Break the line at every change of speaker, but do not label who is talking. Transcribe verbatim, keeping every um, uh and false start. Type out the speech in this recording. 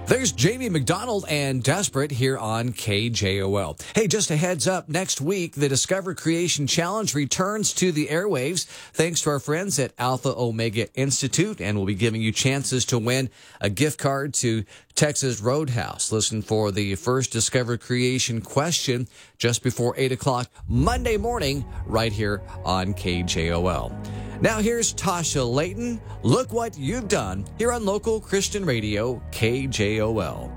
There's Jamie McDonald and Desperate here on K J O L. Hey, just a heads up, next week, the Discover Creation Challenge returns to the airwaves thanks to our friends at Alpha Omega Institute, and we'll be giving you chances to win a gift card to Texas Roadhouse. Listen for the first Discover Creation question just before eight o'clock Monday morning right here on K J O L. Now here's Tasha Layton. Look what you've done here on local Christian radio K J O L.